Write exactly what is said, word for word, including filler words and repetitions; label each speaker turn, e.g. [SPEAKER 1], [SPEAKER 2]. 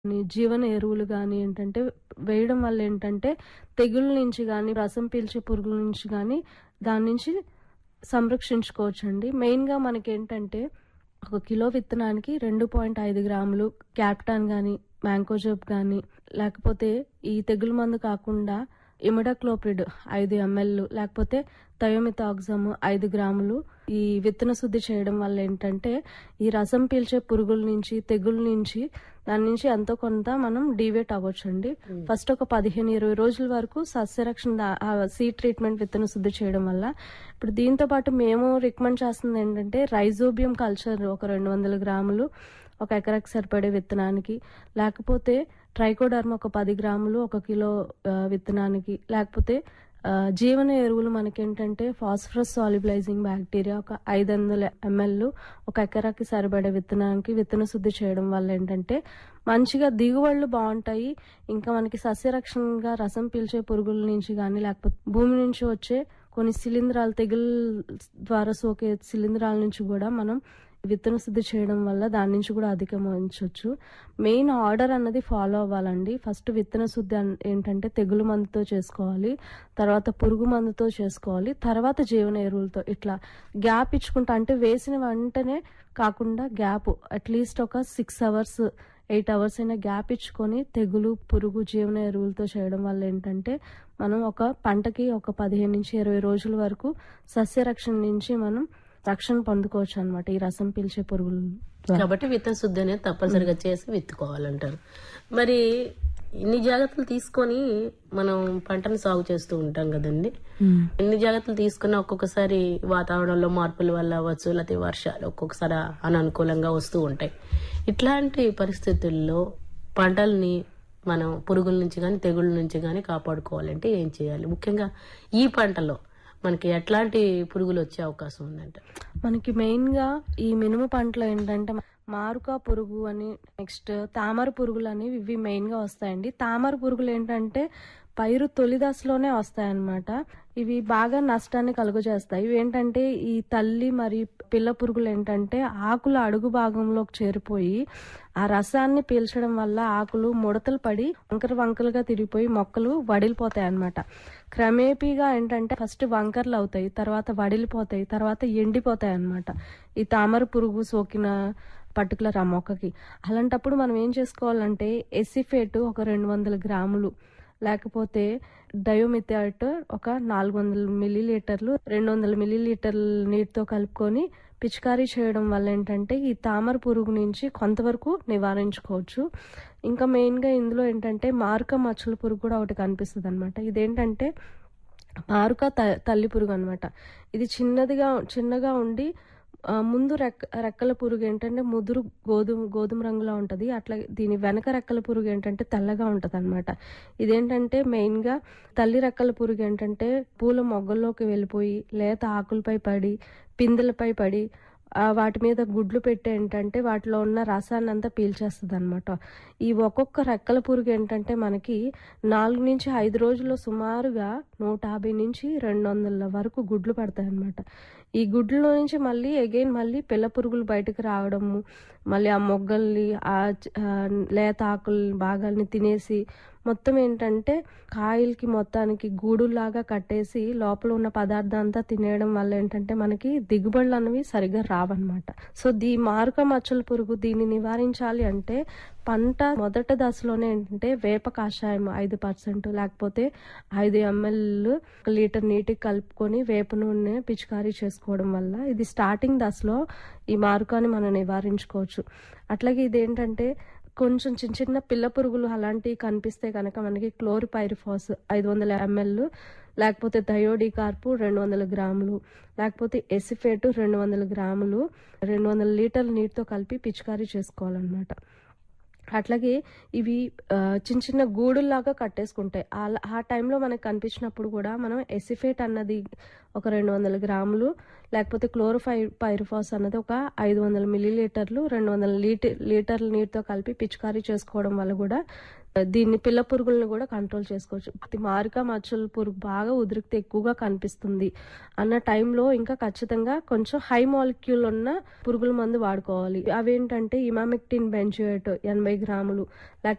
[SPEAKER 1] ని జీవన ఎరువులు గాని ఏంటంటే వేయడం వల్ల ఏంటంటే తెగుళ్ళ నుంచి గాని, రసం పీల్చే పురుగుల నుంచి గాని దాని నుంచి సంరక్షించుకోవచ్చండి. మెయిన్‌గా మనకేంటంటే ఒక కిలో విత్తనానికి రెండు పాయింట్ ఐదు గ్రాములు క్యాప్టాన్ గాని, మ్యాంకోజెబ్ గాని లేకపోతే ఈ తెగులు మందు కాకుండా ఇమిడాక్లోప్రిడ్ ఐదు ఎంఎల్ లేకపోతే థయోమిథాక్సమ్ ఐదు గ్రాములు ఈ విత్తన శుద్ధి చేయడం వల్ల ఏంటంటే ఈ రసం పీల్చే పురుగుల నుంచి, తెగుళ్ళ నుంచి దాని నుంచి ఎంతో కొంత మనం డీవేట్ అవ్వచ్చండి. ఫస్ట్ ఒక పదిహేను ఇరవై రోజుల వరకు సస్యరక్షణ సీడ్ ట్రీట్మెంట్ విత్తన శుద్ధి చేయడం వల్ల. ఇప్పుడు దీంతో పాటు మేము రికమెండ్ చేస్తుంది ఏంటంటే రైజోబియం కల్చర్ ఒక రెండు వందల గ్రాములు ఒక ఎకరాకి సరిపడే విత్తనానికి, లేకపోతే ట్రైకోడర్మా ఒక పది గ్రాములు ఒక కిలో విత్తనానికి, లేకపోతే జీవన ఎరువులు మనకేంటంటే ఫాస్ఫరస్ సాల్యుబలైజింగ్ బ్యాక్టీరియా ఒక ఐదు వందల ఎంఎల్ ఒక ఎకరాకి సరిపడే విత్తనానికి విత్తన శుద్ధి చేయడం వల్ల ఏంటంటే మంచిగా దిగుబడులు బాగుంటాయి. ఇంకా మనకి సస్యరక్షణగా రసం పీల్చే పురుగుల నుంచి కానీ, లేకపోతే భూమి నుంచి వచ్చే కొన్ని శిలీంధ్రాలు తెగులు ద్వారా సోకే శిలీంధ్రాల నుంచి కూడా మనం విత్తన శుద్ధి చేయడం వల్ల దాని నుంచి కూడా అధిగమించవచ్చు. మెయిన్ ఆర్డర్ అన్నది ఫాలో అవ్వాలండి. ఫస్ట్ విత్తన శుద్ధి ఏంటంటే తెగులు మందుతో చేసుకోవాలి, తర్వాత పురుగు మందుతో చేసుకోవాలి, తర్వాత జీవన ఎరువులతో. ఇట్లా గ్యాప్ ఇచ్చుకుంటా అంటే వేసిన వెంటనే కాకుండా గ్యాప్ అట్లీస్ట్ ఒక సిక్స్ అవర్స్ ఎయిట్ అవర్స్ అయినా గ్యాప్ ఇచ్చుకొని తెగులు, పురుగు, జీవన ఎరువులతో చేయడం వల్ల ఏంటంటే మనం ఒక పంటకి ఒక పదిహేను నుంచి ఇరవై రోజుల వరకు సస్యరక్షణ నుంచి మనం రక్షణ పొందుకోవచ్చు అనమాట ఈ రసం పీల్చే పురుగులు.
[SPEAKER 2] కాబట్టి విత్తన శుద్ధి అనేది తప్పనిసరిగా చేసి విత్తుకోవాలంటారు. మరి ఇన్ని జాగ్రత్తలు తీసుకొని మనం పంటను సాగు చేస్తూ ఉంటాం కదండి. ఎన్ని జాగ్రత్తలు తీసుకున్నా ఒక్కొక్కసారి వాతావరణంలో మార్పుల వల్ల అవ్వచ్చు, లేకపోతే వర్షాలు ఒక్కొక్కసారి అననుకూలంగా వస్తూ ఉంటాయి. ఇట్లాంటి పరిస్థితుల్లో పంటల్ని మనం పురుగుల నుంచి కానీ తెగుళ్ళ నుంచి కానీ కాపాడుకోవాలంటే ఏం చేయాలి? ముఖ్యంగా ఈ పంటలో మనకి ఎట్లాంటి పురుగులు వచ్చే అవకాశం ఉందంట?
[SPEAKER 1] మనకి మెయిన్ గా ఈ మినుము పంటలో ఏంటంటే మారుకా పురుగు అని, నెక్స్ట్ తామర పురుగులు అనేవి ఇవి మెయిన్ గా వస్తాయండి. తామర పురుగులు ఏంటంటే పైరు తొలి దశలోనే వస్తాయన్నమాట. ఇవి బాగా నష్టాన్ని కలుగజేస్తాయి. ఇవి ఏంటంటే ఈ తల్లి మరియు పిల్ల పురుగులు ఏంటంటే ఆకుల అడుగు భాగంలోకి చేరిపోయి ఆ రసాన్ని పీల్చడం వల్ల ఆకులు ముడతలు పడి వంకర వంకలుగా తిరిగిపోయి మొక్కలు వడిలిపోతాయి అన్నమాట. క్రమేపీగా ఏంటంటే ఫస్ట్ వంకర్లు అవుతాయి, తర్వాత వడిలిపోతాయి, తర్వాత ఎండిపోతాయి అన్నమాట ఈ తామర పురుగు సోకిన పర్టికులర్ ఆ మొక్కకి. అలాంటప్పుడు మనం ఏం చేసుకోవాలంటే ఎసిఫేట్ ఒక రెండు వందల గ్రాములు లేకపోతే డయోమిథాట్ ఒక నాలుగు వందల మిల్లీ లీటర్లు రెండు వందల మిల్లీ లీటర్ల నీటితో కలుపుకొని పిచికారీ చేయడం వల్ల ఏంటంటే ఈ తామర పురుగు నుంచి కొంతవరకు నివారించుకోవచ్చు. ఇంకా మెయిన్గా ఇందులో ఏంటంటే మారుక మచ్చల పురుగు కూడా ఒకటి కనిపిస్తుంది అనమాట. ఇదేంటంటే మారుక తల్లి పురుగు అనమాట. ఇది చిన్నదిగా చిన్నగా ఉండి ముందు రెక్క రెక్కల పురుగు ఏంటంటే ముదురు గోధుమ గోధుమ రంగులో ఉంటుంది. అట్లా దీని వెనక రెక్కల పురుగు ఏంటంటే తెల్లగా ఉంటుంది అనమాట. ఇదేంటంటే మెయిన్గా తల్లి రెక్కల పురుగు ఏంటంటే పూల మొగ్గల్లోకి వెళ్ళిపోయి లేత ఆకులపై పడి పిందెలపై పడి వాటి మీద గుడ్లు పెట్టి ఏంటంటే వాటిలో ఉన్న రసాన్ని అంతా పీల్చేస్తుంది అనమాట. ఈ ఒక్కొక్క రెక్కల పురుగు ఏంటంటే మనకి నాలుగు నుంచి ఐదు రోజుల్లో సుమారుగా నూట యాభై నుంచి రెండు వందల వరకు గుడ్లు పడతాయి అనమాట. ఈ గుడ్లలో నుంచి మళ్ళీ అగైన్ మళ్ళీ పిల్ల పురుగులు బయటకు రావడము, మళ్ళీ ఆ మొగ్గల్ని ఆ లేత ఆకుల భాగాల్ని తినేసి మొత్తం ఏంటంటే కాయలకి మొత్తానికి గూడులాగా కట్టేసి లోపల ఉన్న పదార్థం అంతా తినేయడం వల్ల ఏంటంటే మనకి దిగుబడులు అనేవి సరిగ్గా రావన్నమాట. సో దీ మారుక మచ్చల పురుగు దీన్ని నివారించాలి అంటే పంట మొదటి దశలోనే ఏంటంటే వేప కాషాయం ఐదు పర్సెంట్ లేకపోతే ఐదు ఎంఎల్ లీటర్ నీటికి కలుపుకొని వేప నూనె పిచికారీ చేసుకోవడం వల్ల ఇది స్టార్టింగ్ దశలో ఈ మారుకాన్ని మనం నివారించుకోవచ్చు. అట్లాగే ఇదేంటంటే కొంచెం చిన్న చిన్న పిల్ల పురుగులు అలాంటివి కనిపిస్తే కనుక మనకి క్లోరిపైరిఫాస్ ఐదు వందల ఎంఎల్ లేకపోతే థయోడి కార్పు రెండు వందల గ్రాములు లేకపోతే ఎసిఫేట్ రెండు వందల గ్రాములు రెండు వందల లీటర్ల నీటితో కలిపి పిచికారీ చేసుకోవాలన్నమాట. అట్లాగే ఇవి చిన్న చిన్న గూడుల్లాగా కట్టేసుకుంటాయి. ఆ టైంలో మనకు కనిపించినప్పుడు కూడా మనం ఎసిఫేట్ అన్నది ఒక రెండు వందల గ్రాములు లేకపోతే క్లోరోఫై పైరిఫాస్ అన్నది ఒక ఐదు వందల మిల్లీ లీటర్లు రెండు వందల లీటర్ లీటర్ల నీటితో కలిపి పిచికారీ చేసుకోవడం వల్ల కూడా దీన్ని పిల్ల పురుగులను కూడా కంట్రోల్ చేసుకోవచ్చు. మారుక మచ్చల పురుగు బాగా ఉధృతి ఎక్కువగా కనిపిస్తుంది అన్న టైంలో ఇంకా ఖచ్చితంగా కొంచెం హై మాలిక్యూల్ ఉన్న పురుగుల మందు వాడుకోవాలి. అవేంటంటే ఇమామెక్టిన్ బెంజోయేట్ ఎనభై గ్రాములు